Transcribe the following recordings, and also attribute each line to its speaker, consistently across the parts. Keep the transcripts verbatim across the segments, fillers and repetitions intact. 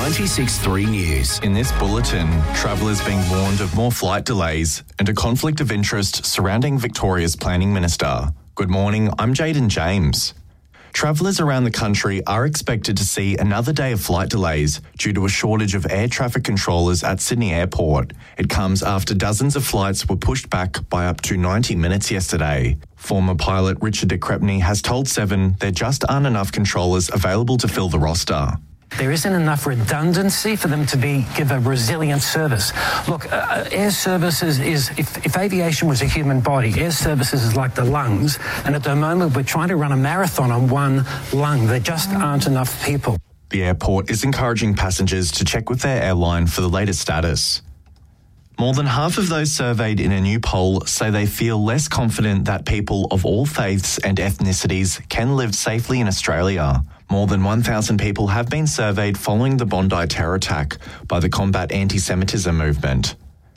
Speaker 1: ninety-six point three News.
Speaker 2: In this bulletin, travellers being warned of more flight delays and a conflict of interest surrounding Victoria's Planning Minister. Good morning, I'm Jaden James. Travellers around the country are expected to see another day of flight delays due to a shortage of air traffic controllers at Sydney Airport. It comes after dozens of flights were pushed back by up to ninety minutes yesterday. Former pilot Richard de Crespigny has told Seven there just aren't enough controllers available to fill the roster.
Speaker 3: There isn't enough redundancy for them to be give a resilient service. Look, uh, air services is, if, if aviation was a human body, air services is like the lungs, and at the moment we're trying to run a marathon on one lung. There just aren't enough people.
Speaker 2: The airport is encouraging passengers to check with their airline for the latest status. More than half of those surveyed in a new poll say they feel less confident that people of all faiths and ethnicities can live safely in Australia. More than one thousand people have been surveyed following the Bondi terror attack by the Combat Anti-Semitism movement.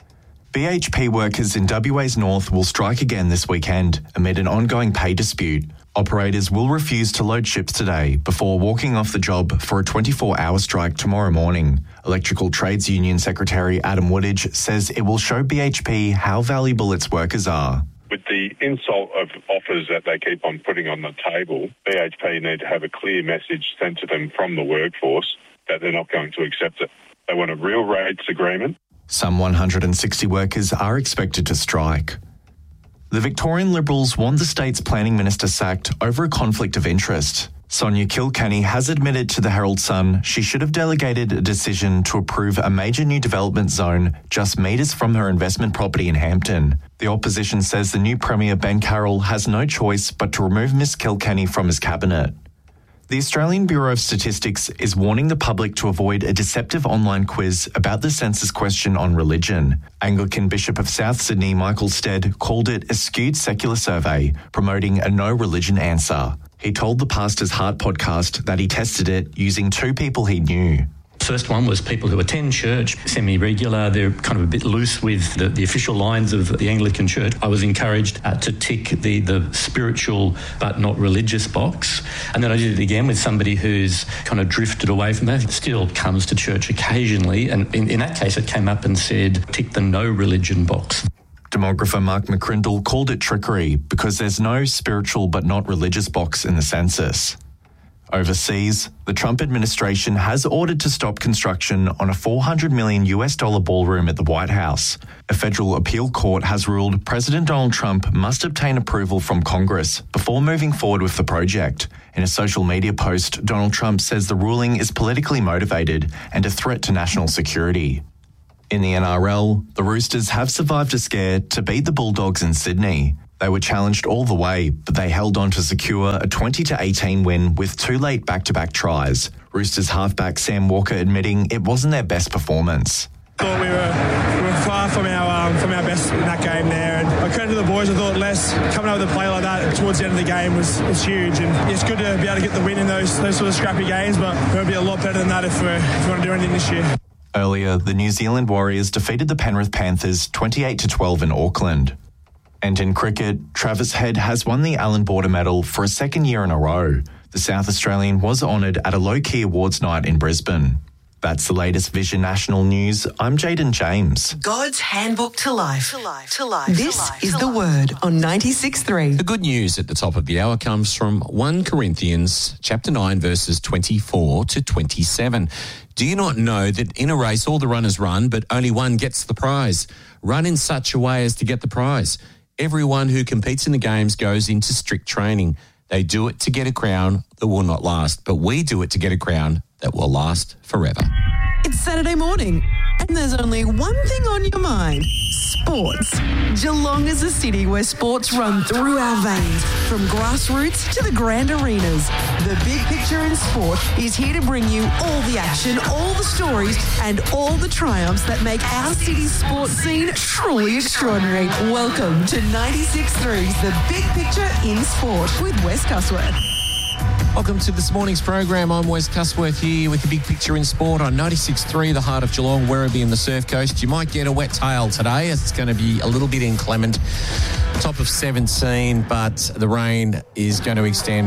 Speaker 2: B H P workers in W A's north will strike again this weekend amid an ongoing pay dispute. Operators will refuse to load ships today before walking off the job for a twenty-four hour strike tomorrow morning. Electrical Trades Union Secretary Adam Woodage says it will show B H P how valuable its workers are.
Speaker 4: With the insult of offers that they keep on putting on the table, B H P need to have a clear message sent to them from the workforce that they're not going to accept it. They want a real rates agreement.
Speaker 2: Some one hundred sixty workers are expected to strike. The Victorian Liberals want the state's planning minister sacked over a conflict of interest. Sonia Kilkenny has admitted to the Herald Sun she should have delegated a decision to approve a major new development zone just metres from her investment property in Hampton. The opposition says the new Premier Ben Carroll has no choice but to remove Miss Kilkenny from his cabinet. The Australian Bureau of Statistics is warning the public to avoid a deceptive online quiz about the census question on religion. Anglican Bishop of South Sydney Michael Stead called it a skewed secular survey, promoting a no religion answer. He told the Pastor's Heart podcast that he tested it using two people he knew.
Speaker 5: First one was people who attend church semi-regular. They're kind of a bit loose with the, the official lines of the Anglican Church. I was encouraged uh, to tick the, the spiritual but not religious box. And then I did it again with somebody who's kind of drifted away from that. Still comes to church occasionally. And in, in that case, it came up and said, tick the no religion box.
Speaker 2: Demographer Mark McCrindle called it trickery because there's no spiritual but not religious box in the census. Overseas, the Trump administration has ordered to stop construction on a four hundred million US dollar ballroom at the White House. A federal appeal court has ruled President Donald Trump must obtain approval from Congress before moving forward with the project. In a social media post, Donald Trump says the ruling is politically motivated and a threat to national security. In the N R L, the Roosters have survived a scare to beat the Bulldogs in Sydney. They were challenged all the way, but they held on to secure a twenty to eighteen win with two late back-to-back tries. Roosters halfback Sam Walker admitting it wasn't their best performance.
Speaker 6: I thought we were, we were far from our um, from our best in that game there. And I credit to the boys. I thought Les coming up with a play like that towards the end of the game was, was huge. And it's good to be able to get the win in those those sort of scrappy games, but we'll be a lot better than that if, we're, if we want to do anything this year.
Speaker 2: Earlier, the New Zealand Warriors defeated the Penrith Panthers twenty-eight to twelve in Auckland. And in cricket, Travis Head has won the Allan Border Medal for a second year in a row. The South Australian was honoured at a low-key awards night in Brisbane. That's the latest Vision National News. I'm Jaden James.
Speaker 7: God's Handbook to Life. To life. To life.
Speaker 8: This
Speaker 7: to life,
Speaker 8: is
Speaker 7: to
Speaker 8: the
Speaker 7: life.
Speaker 8: Word on ninety-six point three.
Speaker 9: The good news at the top of the hour comes from First Corinthians chapter nine, verses twenty-four to twenty-seven. Do you not know that in a race all the runners run, but only one gets the prize? Run in such a way as to get the prize. Everyone who competes in the games goes into strict training. They do it to get a crown that will not last, but we do it to get a crown that will last forever.
Speaker 8: It's Saturday morning, and there's only one thing on your mind: sports. Geelong is a city where sports run through our veins, from grassroots to the grand arenas. The Big Picture in Sport is here to bring you all the action, all the stories, and all the triumphs that make our city's sports scene truly extraordinary. Welcome to ninety-six point three's The Big Picture in Sport with Wes Cusworth.
Speaker 9: Welcome to this morning's program. I'm Wes Cusworth here with the Big Picture in Sport on ninety-six point three, the heart of Geelong, Werribee and the Surf Coast. You might get a wet tail today as it's going to be a little bit inclement. Top of seventeen, but the rain is going to extend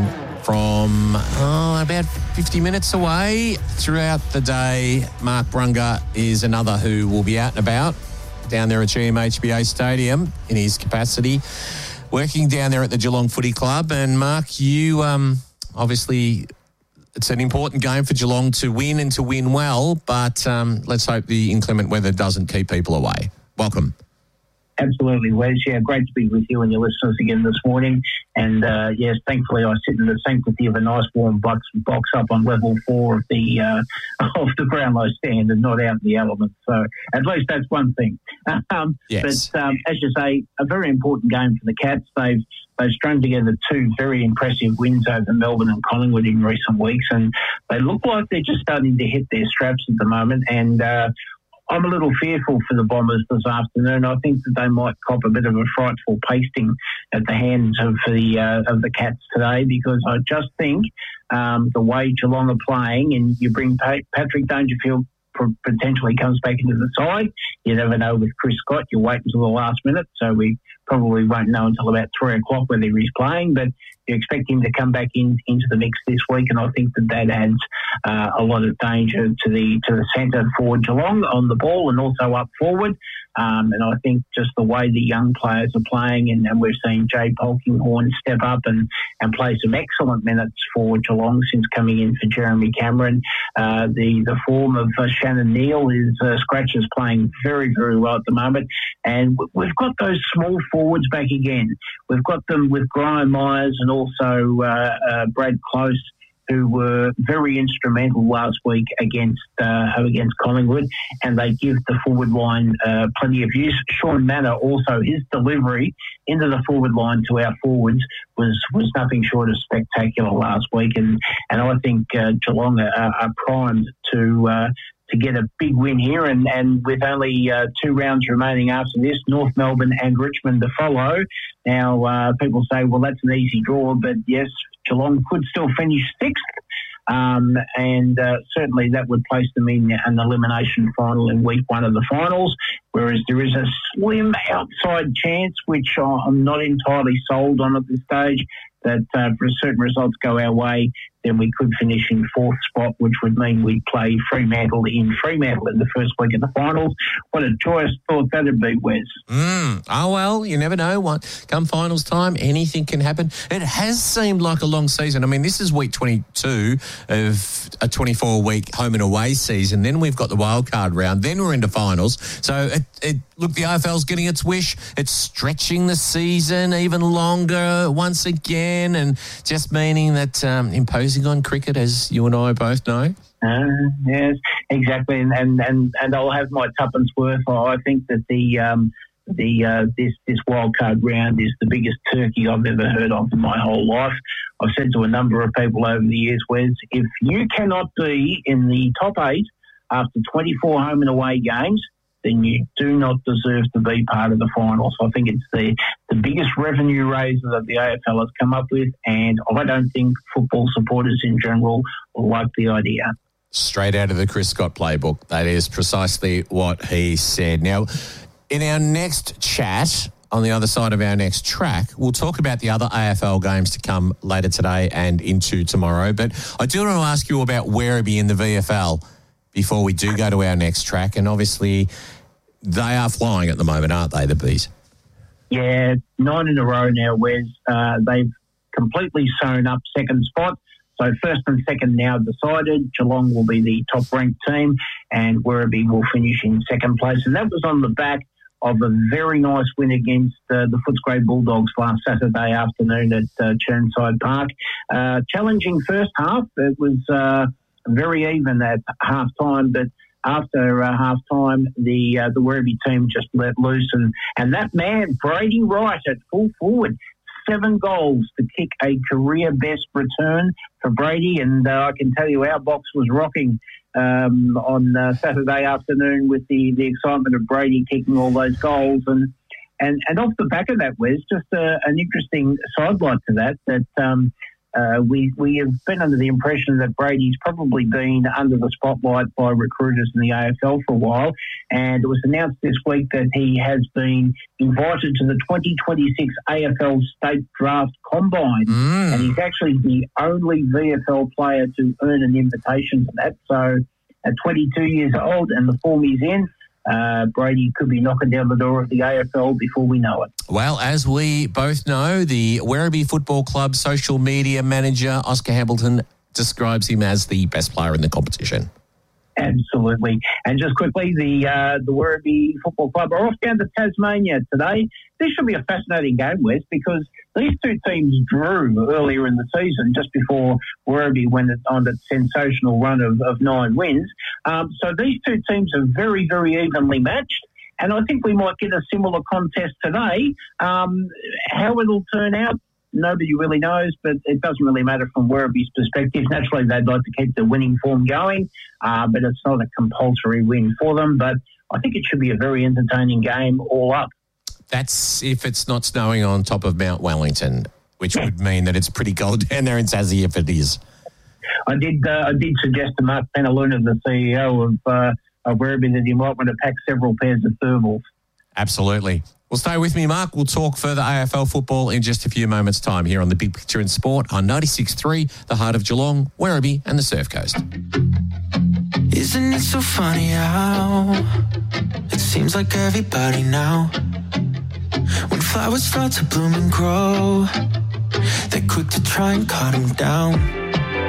Speaker 9: from oh, about fifty minutes away. Throughout the day, Mark Brunga is another who will be out and about down there at G M H B A Stadium in his capacity, working down there at the Geelong Footy Club. And Mark, you um, obviously, it's an important game for Geelong to win and to win well, but um, let's hope the inclement weather doesn't keep people away. Welcome.
Speaker 1: Absolutely, Wes. Yeah, great to be with you and your listeners again this morning. And uh, yes, thankfully I sit in the sanctity of a nice warm box, box up on level four of the uh, of the Brownlow stand and not out in the elements. So at least that's one thing. Um,
Speaker 9: yes.
Speaker 1: But um, as you say, a very important game for the Cats. They've they've strung together two very impressive wins over Melbourne and Collingwood in recent weeks, and they look like they're just starting to hit their straps at the moment. And uh, I'm a little fearful for the Bombers this afternoon. I think that they might cop a bit of a frightful pasting at the hands of the uh, of the Cats today, because I just think um, the way Geelong are playing, and you bring pa- Patrick Dangerfield potentially comes back into the side. You never know with Chris Scott. You wait until the last minute, so we probably won't know until about three o'clock whether he's playing, but you expect him to come back in into the mix this week, and I think that that adds uh, a lot of danger to the to the centre for Geelong on the ball and also up forward. Um, and I think just the way the young players are playing, and, and we've seen Jay Polkinghorne step up and, and play some excellent minutes for Geelong since coming in for Jeremy Cameron. Uh, the, the form of uh, Shannon Neal is uh, Scratchers playing very, very well at the moment. And we've got those small forwards back again. We've got them with Graham Myers and also uh, uh, Brad Close, who were very instrumental last week against uh, against Collingwood, and they give the forward line uh, plenty of use. Sean Manor also, his delivery into the forward line to our forwards was, was nothing short of spectacular last week, and, and I think uh, Geelong are, are primed to uh, to get a big win here, and, and with only uh, two rounds remaining after this, North Melbourne and Richmond to follow. Now, uh, people say, well, that's an easy draw, but yes, Geelong could still finish sixth, um, and uh, certainly that would place them in an elimination final in week one of the finals, whereas there is a slim outside chance, which I'm not entirely sold on at this stage, that uh, if certain results go our way, then we could finish in fourth spot, which would mean we play Fremantle in Fremantle in the first week of the finals. What a joyous thought that would be, Wes.
Speaker 9: Mm. Oh, well, you never know. What come finals time, anything can happen. It has seemed like a long season. I mean, this is week twenty-two of a twenty-four-week home and away season. Then we've got the wildcard round. Then we're into finals. So, it, it, look, the A F L's getting its wish. It's stretching the season even longer once again, and just meaning that um, imposing on cricket, as you and I both know.
Speaker 1: Uh, yes, exactly, and, and and and I'll have my tuppence worth. I think that the um, the uh, this this wildcard round is the biggest turkey I've ever heard of in my whole life. I've said to a number of people over the years, Wes, if you cannot be in the top eight after twenty-four home and away games, then you do not deserve to be part of the finals. I think it's the, the biggest revenue raiser that the A F L has come up with, and I don't think football supporters in general will like the idea.
Speaker 9: Straight out of the Chris Scott playbook. That is precisely what he said. Now, in our next chat, on the other side of our next track, we'll talk about the other A F L games to come later today and into tomorrow. But I do want to ask you about Werribee in the V F L before we do go to our next track. And obviously, they are flying at the moment, aren't they, the Bees?
Speaker 1: Yeah, nine in a row now, Wes. Uh, they've completely sewn up second spot. So first and second now decided. Geelong will be the top-ranked team, and Werribee will finish in second place. And that was on the back of a very nice win against uh, the Footscray Bulldogs last Saturday afternoon at uh, Chirnside Park. Uh, challenging first half. It was uh, very even at half-time, but after uh, half-time, the uh, the Werribee team just let loose. And, and that man, Brady Wright, at full forward, seven goals to kick a career-best return for Brady. And uh, I can tell you our box was rocking um, on uh, Saturday afternoon with the, the excitement of Brady kicking all those goals. And and, and off the back of that, Wes, just uh, an interesting sidelight to that, that um, Uh, we, we have been under the impression that Brady's probably been under the spotlight by recruiters in the A F L for a while, and it was announced this week that he has been invited to the twenty twenty-six A F L State Draft Combine,
Speaker 9: Mm.
Speaker 1: and he's actually the only V F L player to earn an invitation to that. So at twenty-two years old and the form he's in, Uh, Brady could be knocking down the door of the A F L before we know it.
Speaker 9: Well, as we both know, the Werribee Football Club social media manager, Oscar Hamilton, describes him as the best player in the competition.
Speaker 1: Absolutely. And just quickly, the uh, the Werribee Football Club are off down to Tasmania today. This should be a fascinating game, Wes, because these two teams drew earlier in the season, just before Werribee went on its sensational run of, of nine wins. Um, so these two teams are very, very evenly matched. And I think we might get a similar contest today. Um, how it'll turn out, nobody really knows, but it doesn't really matter from Werribee's perspective. Naturally, they'd like to keep the winning form going, uh, but it's not a compulsory win for them. But I think it should be a very entertaining game all up.
Speaker 9: That's if it's not snowing on top of Mount Wellington, which would mean that it's pretty cold down there in Tassie if it is.
Speaker 1: I did uh, I did suggest to Mark Penaluna, the C E O of, uh, of Werribee, that he might want to pack several pairs of thermals.
Speaker 9: Absolutely. Well, stay with me, Mark. We'll talk further A F L football in just a few moments' time here on The Big Picture in Sport on ninety-six point three, the heart of Geelong, Werribee and the Surf Coast.
Speaker 10: Isn't it so funny how it seems like everybody now, when flowers start to bloom and grow, they're quick to try and cut them down.